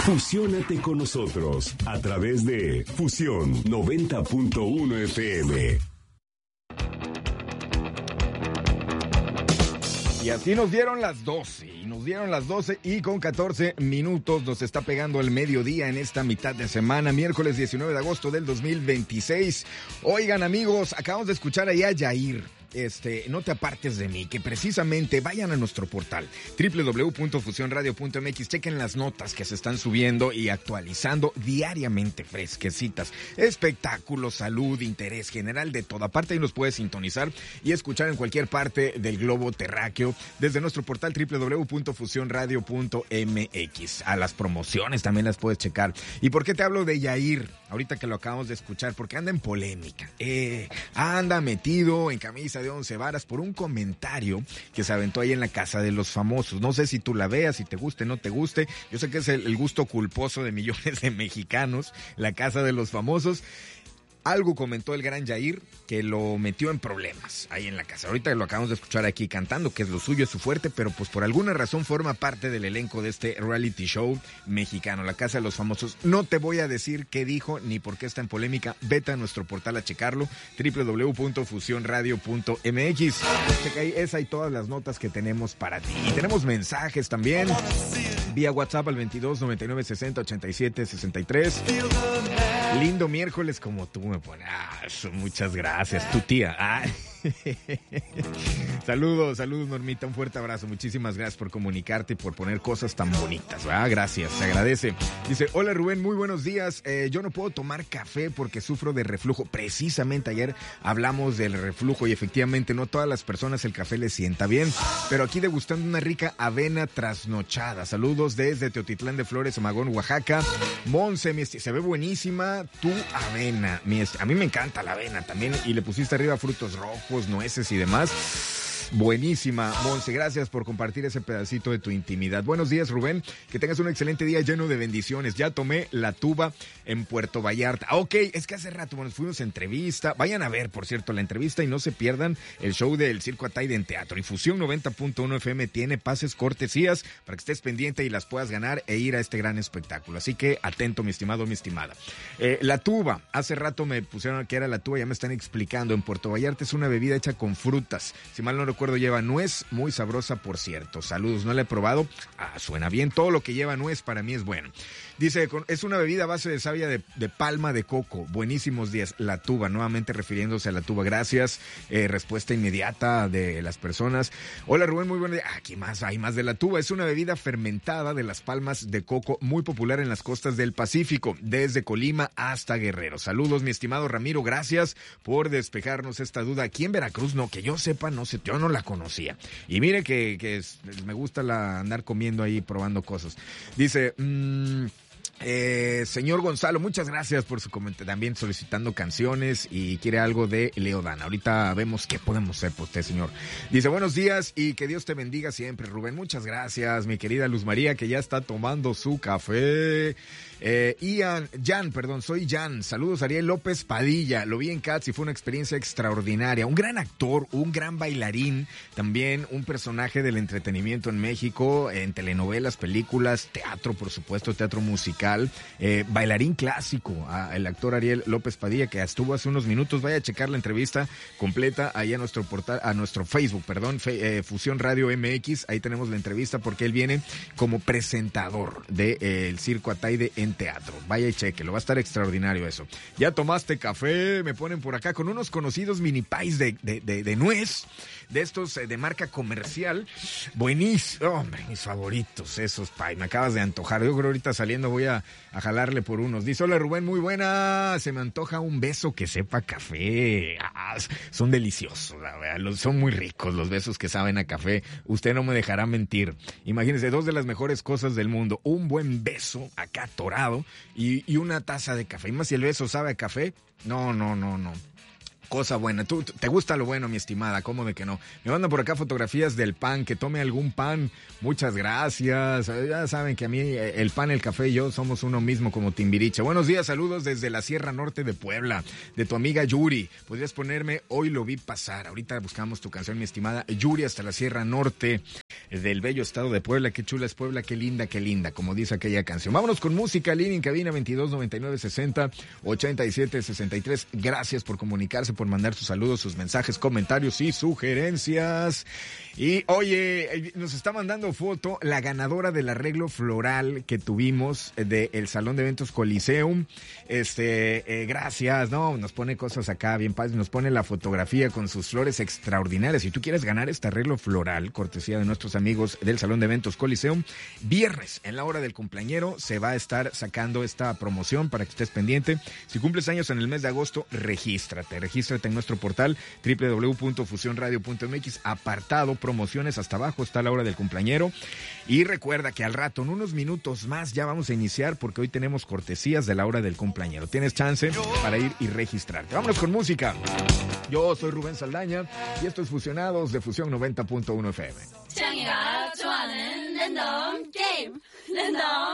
Fusiónate con nosotros a través de Fusión 90.1 FM. Y así nos dieron las 12 y con 14 minutos nos está pegando el mediodía en esta mitad de semana, miércoles 19 de agosto del 2026. Oigan, amigos, acabamos de escuchar ahí a Yair. No te apartes de mí, que precisamente vayan a nuestro portal www.fusionradio.mx, chequen las notas que se están subiendo y actualizando diariamente, fresquecitas, espectáculos, salud, interés general, de toda parte, y nos puedes sintonizar y escuchar en cualquier parte del globo terráqueo desde nuestro portal www.fusionradio.mx. A las promociones también las puedes checar. ¿Y por qué te hablo de Yair? Ahorita que lo acabamos de escuchar, porque anda en polémica, anda metido en camisa de 11 varas por un comentario que se aventó ahí en la Casa de los Famosos. No sé si tú la veas, si te guste, no te guste. Yo sé que es el gusto culposo de millones de mexicanos, la Casa de los Famosos. Algo comentó el gran Yair que lo metió en problemas ahí en la casa. Ahorita lo acabamos de escuchar aquí cantando, que es lo suyo, es su fuerte, pero pues por alguna razón forma parte del elenco de este reality show mexicano, la Casa de los Famosos. No te voy a decir qué dijo ni por qué está en polémica. Vete a nuestro portal a checarlo, www.fusionradio.mx. Checa ahí esa y todas las notas que tenemos para ti. Y tenemos mensajes también vía WhatsApp al 22 99 60 87 63. Lindo miércoles como tú me pones. Muchas gracias, tu tía. Saludos, Normita, un fuerte abrazo. Muchísimas gracias por comunicarte y por poner cosas tan bonitas, ¿verdad? Gracias, se agradece. Dice, hola Rubén, muy buenos días. Yo no puedo tomar café porque sufro de reflujo. Precisamente ayer hablamos del reflujo y efectivamente no todas las personas el café les sienta bien, pero aquí degustando una rica avena trasnochada. Saludos desde Teotitlán de Flores, Magón, Oaxaca. Monse, se ve buenísima tu avena. A mí me encanta la avena también, y le pusiste arriba frutos rojos, nueces y demás. Buenísima, Monse, gracias por compartir ese pedacito de tu intimidad. Buenos días, Rubén, que tengas un excelente día lleno de bendiciones. Ya tomé la tuba en Puerto Vallarta. Ok, es que hace rato nos fuimos a entrevista. Vayan a ver, por cierto, la entrevista y no se pierdan el show del Circo Ataide en teatro. Y Fusión 90.1 FM tiene pases cortesías para que estés pendiente y las puedas ganar e ir a este gran espectáculo. Así que atento, mi estimado, mi estimada. La tuba, hace rato me pusieron que era la tuba, ya me están explicando. En Puerto Vallarta es una bebida hecha con frutas. Si mal no recuerdo, lleva nuez, muy sabrosa, por cierto. Saludos, no la he probado. Suena bien. Todo lo que lleva nuez para mí es bueno. Dice, es una bebida a base de savia de palma de coco. Buenísimos días. La tuba, nuevamente refiriéndose a la tuba. Gracias. Respuesta inmediata de las personas. Hola Rubén, muy buen día. Aquí más, hay más de la tuba. Es una bebida fermentada de las palmas de coco, muy popular en las costas del Pacífico, desde Colima hasta Guerrero. Saludos, mi estimado Ramiro. Gracias por despejarnos esta duda. Aquí en Veracruz, no, que yo sepa, no sé, yo no la conocía. Y mire que me gusta andar comiendo ahí, probando cosas. Dice, señor Gonzalo, muchas gracias por su comentario, también solicitando canciones y quiere algo de Leodán. Ahorita vemos qué podemos hacer por usted, señor. Dice, buenos días y que Dios te bendiga siempre, Rubén. Muchas gracias, mi querida Luz María, que ya está tomando su café. Soy Jan. Saludos, Ariel López Padilla. Lo vi en Cats y fue una experiencia extraordinaria. Un gran actor, un gran bailarín, también un personaje del entretenimiento en México, en telenovelas, películas, teatro, por supuesto, teatro musical, bailarín clásico, el actor Ariel López Padilla, que estuvo hace unos minutos. Vaya a checar la entrevista completa ahí a nuestro portal, a nuestro Facebook, Fusión Radio MX. Ahí tenemos la entrevista porque él viene como presentador del Circo Ataide en teatro. Vaya y chequelo, va a estar extraordinario eso. Ya tomaste café, me ponen por acá, con unos conocidos mini pies de nuez, de estos de marca comercial. Buenísimo, hombre, mis favoritos esos pies, me acabas de antojar. Yo creo ahorita saliendo voy a jalarle por unos. Dice, hola Rubén, muy buena, se me antoja un beso que sepa café. Son deliciosos, la verdad, son muy ricos los besos que saben a café. Usted no me dejará mentir. Imagínense, dos de las mejores cosas del mundo, un buen beso acá torado y una taza de café. Y más si el beso sabe a café, no. Cosa buena. ¿Tú te gusta lo bueno, mi estimada? ¿Cómo de que no? Me mandan por acá fotografías del pan, que tome algún pan. Muchas gracias. Ya saben que a mí el pan, el café y yo somos uno mismo como Timbiriche. Buenos días, saludos desde la Sierra Norte de Puebla, de tu amiga Yuri. ¿Podrías ponerme Hoy lo vi pasar? Ahorita buscamos tu canción, mi estimada Yuri, hasta la Sierra Norte. del bello estado de Puebla. Qué chula es Puebla, qué linda, como dice aquella canción. Vámonos con música, línea en cabina 22 99 60 87 63. Gracias por comunicarse, por mandar sus saludos, sus mensajes, comentarios y sugerencias. Y oye, nos está mandando foto la ganadora del arreglo floral que tuvimos del Salón de Eventos Coliseum. Gracias, no, nos pone cosas acá bien padres, nos pone la fotografía con sus flores extraordinarias. Si tú quieres ganar este arreglo floral, cortesía de nuestros amigos del Salón de Eventos Coliseum, viernes en la hora del cumpleañero se va a estar sacando esta promoción para que estés pendiente. Si cumples años en el mes de agosto, regístrate en nuestro portal www.fusionradio.mx, apartado promociones, hasta abajo está la hora del cumpleañero. Y recuerda que al rato, en unos minutos más, ya vamos a iniciar porque hoy tenemos cortesías de la hora del cumpleañero. Tienes chance para ir y registrarte. Vámonos con música. Yo soy Rubén Saldaña y esto es Fusionados de Fusión 90.1 FM.